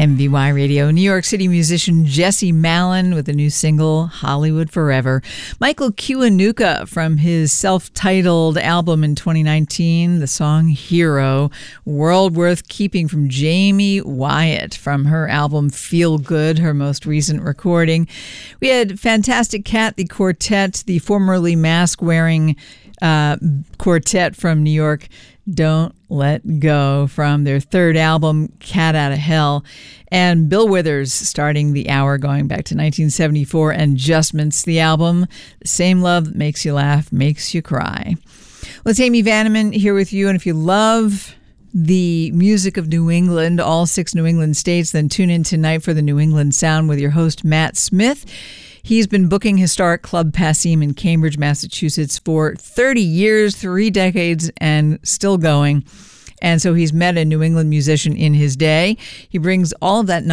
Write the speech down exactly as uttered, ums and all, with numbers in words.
M V Y Radio. New York City musician Jesse Malin with a new single, Hollywood Forever. Michael Kiwanuka from his self-titled album in twenty nineteen, the song Hero. World Worth Keeping from Jamie Wyatt from her album Feel Good, her most recent recording. We had Fantastic Cat, the quartet, the formerly mask-wearing uh, quartet from New York, Don't Let Go, from their third album, Cat Outta Hell. And Bill Withers starting the hour going back to nineteen seventy-four, and Justments, the album, The Same Love That Makes You Laugh, Makes You Cry. Well, it's Amy Vanneman here with you, and if you love the music of New England, all six New England states, then tune in tonight for the New England Sound with your host, Matt Smith. He's been booking Historic Club Passim in Cambridge, Massachusetts for thirty years, three decades, and still going. And so he's met a New England musician in his day. He brings all of that knowledge